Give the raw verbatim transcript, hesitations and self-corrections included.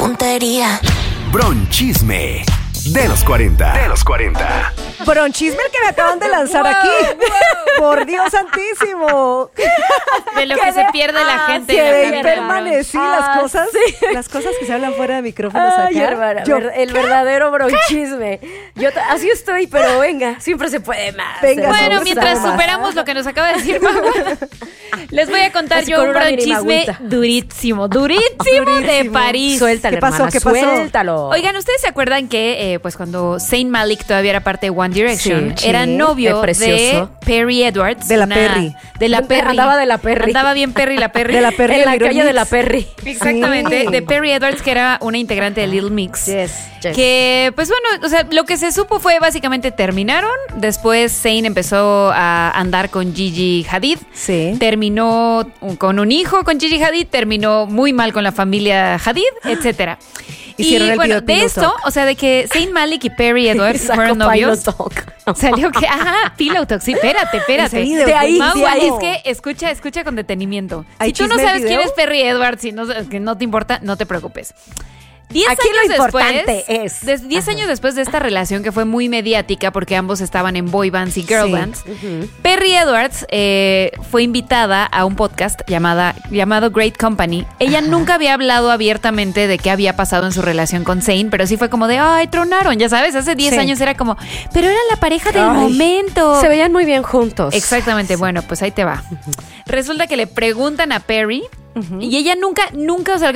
tontería. Bronchisme de los cuarenta. De los cuarenta. Bronchisme el que me acaban de lanzar Wow, aquí. wow. Por Dios santísimo. De lo que se pierde la gente. Que en la de cabina. permanecí Ah, las cosas, sí. las cosas que se hablan fuera de micrófonos Ay, acá. hermana, Yo, ver- el verdadero bronchisme. Yo ta- así estoy, pero venga, siempre se puede más. Venga, Bueno, Somos mientras más. superamos lo que nos acaba de decir Mau, les voy a contar Así yo con un una mini bronchisme magüita. durísimo, durísimo de Durísimo. París. Suéltalo, ¿Qué pasó? hermana, ¿Qué pasó? Suéltalo. Oigan, ¿ustedes se acuerdan que eh, pues cuando Zayn Malik todavía era parte de One Direction, Sí, era sí, novio de precioso. de Perry Edwards? De la una- Perry. De la Perry. Andaba de la Perry. Andaba bien Perry la Perry. De la Perry en de la Little calle de Mix. la Perry. Exactamente, Sí. de Perry Edwards, que era una integrante de Little Mix. Yes, yes. Que, pues bueno, o sea, lo que se supo fue básicamente terminaron. Después Zayn empezó a andar con Gigi Hadid. Sí. Terminó con un hijo con Gigi Hadid, terminó muy mal con la familia Hadid, etcétera. Y Hicieron el bueno, Pillow de Pillow esto, Talk. o sea, de que Zayn Malik y Perry Edwards Sacó fueron Pilot novios. Talk. Salió que, ajá, Pillow Talk, sí, espérate, espérate. Ese video, De ahí, Mau, de ahí. es que escucha, escucha con detenimiento. ¿Hay Si tú no chisme sabes del quién video? es Perry Edwards y no, que no te importa, no te preocupes. Diez Aquí lo años importante después, es- des- diez años después de esta relación que fue muy mediática porque ambos estaban en boy bands y girl Sí. bands, Perry Edwards eh, fue invitada a un podcast llamada, llamado Great Company. Ella nunca había hablado abiertamente de qué había pasado en su relación con Zayn, pero sí fue como de, ay, tronaron, ya sabes, hace diez Sí. años era como, pero era la pareja del Ay, momento. Se veían muy bien juntos. Exactamente, bueno, pues ahí te va. Resulta que le preguntan a Perry y ella nunca, nunca, o sea,